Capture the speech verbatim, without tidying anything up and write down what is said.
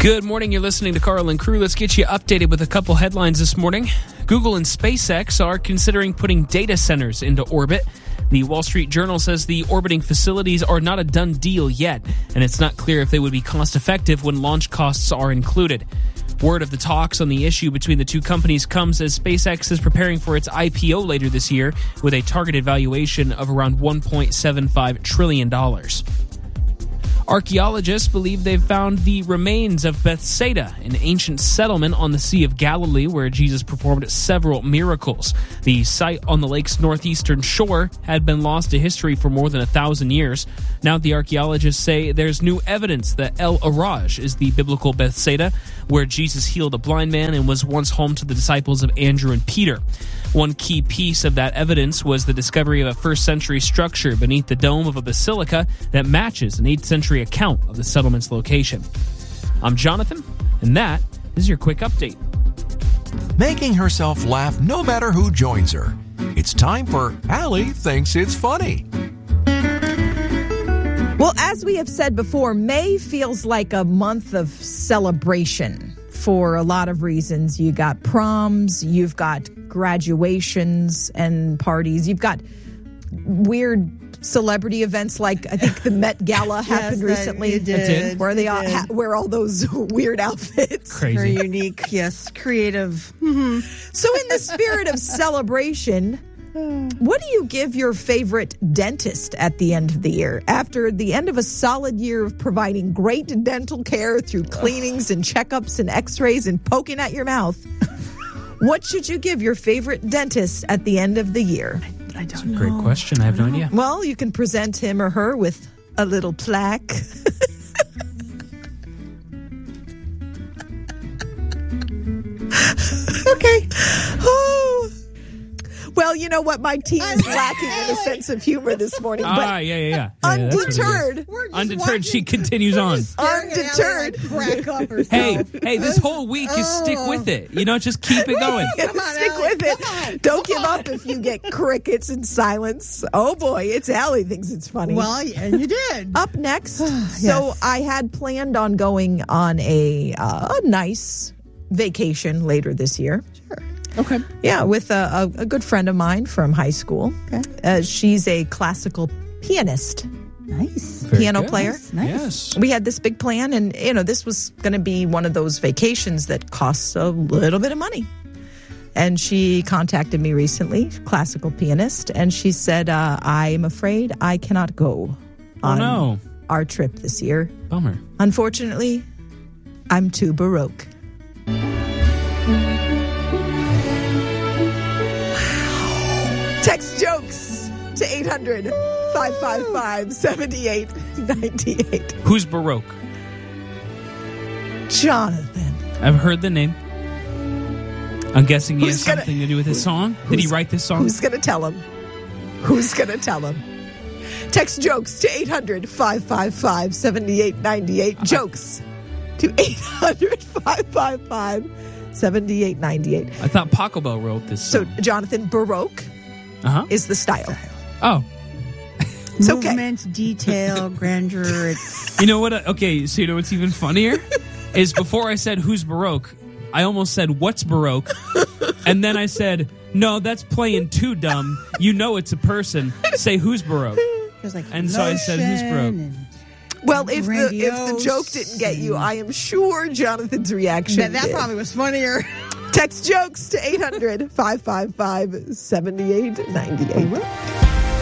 Good morning. You're listening to Carl and Crew. Let's get you updated with a couple headlines this morning. Google and SpaceX are considering putting data centers into orbit. The Wall Street Journal says the orbiting facilities are not a done deal yet, and it's not clear if they would be cost-effective when launch costs are included. Word of the talks on the issue between the two companies comes as SpaceX is preparing for its I P O later this year with a targeted valuation of around one point seven five trillion dollars. Archaeologists believe they've found the remains of Bethsaida, an ancient settlement on the Sea of Galilee where Jesus performed several miracles. The site on the lake's northeastern shore had been lost to history for more than a thousand years. Now the archaeologists say there's new evidence that El Araj is the biblical Bethsaida, where Jesus healed a blind man and was once home to the disciples of Andrew and Peter. One key piece of that evidence was the discovery of a first century structure beneath the dome of a basilica that matches an eighth century account of the settlement's location. I'm Jonathan, and that is your quick update. Making herself laugh no matter who joins her. It's time for Allie Thinks It's Funny. Well, as we have said before, May feels like a month of celebration for a lot of reasons. You got proms, you've got graduations and parties, you've got weird celebrity events like I think the Met Gala happened yes, recently. It did. Where they it all did. ha- wear all those weird outfits. Crazy. Very unique, yes, creative. Mm-hmm. So in the spirit of celebration, what do you give your favorite dentist at the end of the year? After the end of a solid year of providing great dental care through cleanings and checkups and x-rays and poking at your mouth, what should you give your favorite dentist at the end of the year? I don't Great know. question. I have no idea. Well, you can present him or her with a little plaque. Okay. Oh. Well, you know what? My team is lacking in a sense of humor this morning. But Ah, yeah, yeah, yeah. yeah that's what it is. undeterred, We're just Undeterred, she watching- continues on. undeterred. Crack up herself. Hey, hey, this whole week, you stick with it. You know, just keep it going. Come on, Stick Allie. with it. Come on. Don't give up if you get crickets and silence. Oh boy, it's Allie thinks it's funny. Well, and you did. Up next, Yes. so I had planned on going on a, uh, a nice vacation later this year. Sure. Okay. Yeah, with a, a, a good friend of mine from high school. Okay. Uh, she's a classical pianist, Nice. Very piano good. player. Nice. Yes. We had this big plan, and you know, this was going to be one of those vacations that costs a little bit of money. And she contacted me recently, classical pianist, and she said, uh, "I'm afraid I cannot go Oh, on no. our trip this year. Bummer. Unfortunately, I'm too baroque." Text jokes to eight hundred, five five five, seven eight nine eight. Who's Baroque? Jonathan. I've heard the name. I'm guessing he Who's has gonna- something to do with this song. Did he who's- write this song? Who's going to tell him? Who's going to tell him? Text jokes to eight hundred, five five five, seven eight nine eight. Jokes to eight hundred, five five five, seven eight nine eight. I thought Pachelbel wrote this So, song. Jonathan, Baroque uh-huh. is the style. Oh, It's okay. Movement, detail, grandeur. It's you know what? Okay, so you know what's even funnier? Is before I said, who's Baroque, I almost said, what's Baroque? And then I said, no, that's playing too dumb. You know it's a person. Say, who's Baroque? There's like And so I said, who's lotion Baroque? and- Well, if the, if the Grandiose joke didn't get you, I am sure Jonathan's reaction That, that did. probably was funnier. Text jokes to eight hundred, five five five, seven eight nine eight.